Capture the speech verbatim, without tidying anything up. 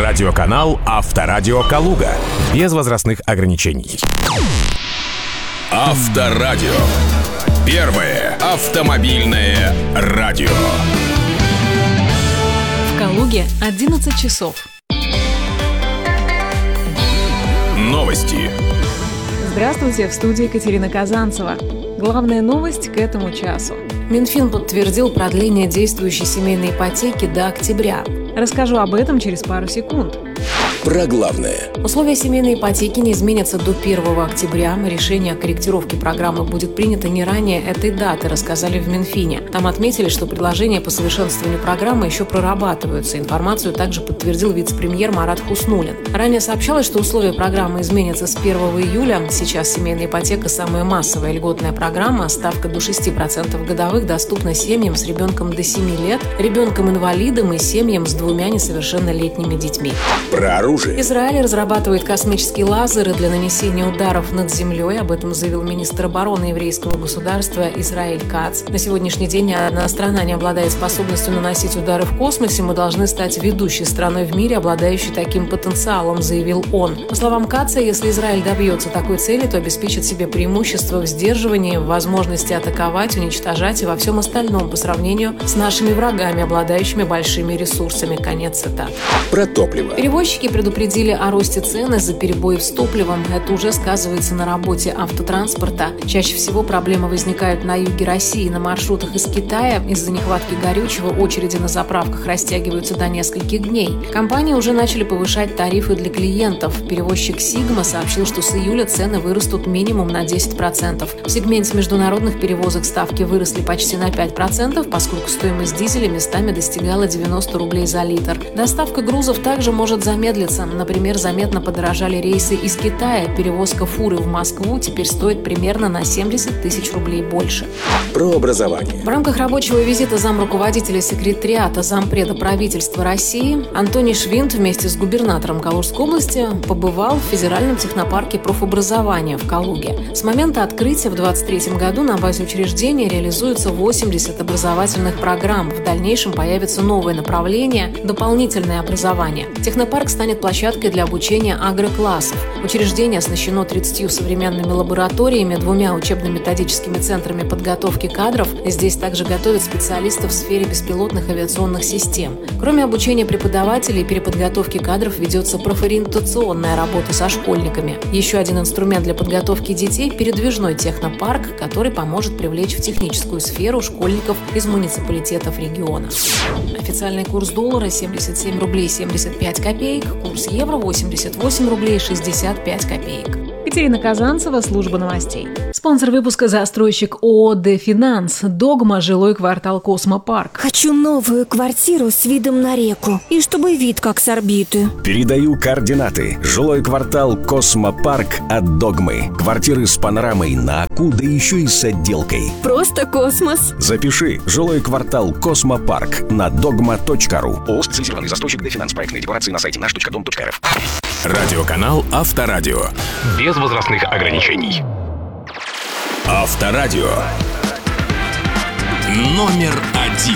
Радиоканал Авторадио Калуга. Без возрастных ограничений. Авторадио. Первое автомобильное радио. В Калуге одиннадцать часов. Новости. Здравствуйте, в студии Екатерина Казанцева. Главная новость к этому часу. Минфин подтвердил продление действующей семейной ипотеки до октября. Расскажу об этом через пару секунд. Про главное. Условия семейной ипотеки не изменятся до первого октября. Решение о корректировке программы будет принято не ранее этой даты, рассказали в Минфине. Там отметили, что предложения по совершенствованию программы еще прорабатываются. Информацию также подтвердил вице-премьер Марат Хуснуллин. Ранее сообщалось, что условия программы изменятся с первого июля. Сейчас семейная ипотека – самая массовая льготная программа. Ставка до шести процентов годовых доступна семьям с ребенком до семи лет, ребенком-инвалидом и семьям с двумя несовершеннолетними детьми. Про оружие. Израиль разрабатывает космические лазеры для нанесения ударов над землей. Об этом заявил министр обороны еврейского государства Израиль Кац. На сегодняшний день ни одна страна не обладает способностью наносить удары в космосе. Мы должны стать ведущей страной в мире, обладающей таким потенциалом, заявил он. По словам Каца, если Израиль добьется такой цели, то обеспечит себе преимущество в сдерживании, в возможности атаковать, уничтожать и во всем остальном по сравнению с нашими врагами, обладающими большими ресурсами. Конец цитат. Про топливо. Перевозчики предупредили о росте цен из-за перебоев с топливом. Это уже сказывается на работе автотранспорта. Чаще всего проблемы возникают на юге России, на маршрутах из Китая. Из-за нехватки горючего очереди на заправках растягиваются до нескольких дней. Компании уже начали повышать тарифы для клиентов. Перевозчик Sigma сообщил, что с июля цены вырастут минимум на десять процентов. В сегменте международных перевозок ставки выросли почти на пять процентов, поскольку стоимость дизеля местами достигала девяносто рублей за литр. Доставка грузов также может замедлиться. Например, заметно подорожали рейсы из Китая. Перевозка фуры в Москву теперь стоит примерно на семьдесят тысяч рублей больше. Про образование. В рамках рабочего визита замруководителя секретариата зампреда правительства России Антоний Швинт вместе с губернатором Калужской области побывал в Федеральном технопарке профобразования в Калуге. С момента открытия в двадцать третьем году на базе учреждения реализуется восемьдесят образовательных программ. В дальнейшем появится новое направление – дополнительное образование. Технопарк станет площадкой для обучения агроклассов. Учреждение оснащено тридцатью современными лабораториями, двумя учебно-методическими центрами подготовки кадров. Здесь также готовят специалистов в сфере беспилотных авиационных систем. Кроме обучения преподавателей и переподготовки кадров ведется профориентационная работа со школьниками. Еще один инструмент для подготовки детей – передвижной технопарк, который поможет привлечь в техническую сферу школьников из муниципалитетов региона. Официальный курс доллара – семьдесят семь рублей семьдесят пять копеек, курс евро – восемьдесят восемь рублей шестьдесят пять копеек. Екатерина Казанцева, служба новостей. Спонсор выпуска — застройщик ООО «Дефинанс». Догма, жилой квартал «Космопарк». Хочу новую квартиру с видом на реку. И чтобы вид как с орбиты. Передаю координаты. Жилой квартал «Космопарк» от Догмы. Квартиры с панорамой на Аку, да еще и с отделкой. Просто космос. Запиши. Жилой квартал «Космопарк» на догма точка ру. ООО «Специализированный застройщик Дефинанс». Проектные декорации на сайте наш точка дом точка эр эф. Радиоканал Авторадио. Без возрастных ограничений. Авторадио. Номер один.